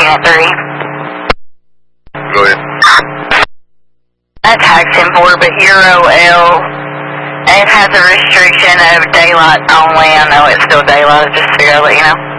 Unit 3. Go ahead. I tagged him for, but Euro L, it has a restriction of daylight only. I know it's still daylight, just to let you know.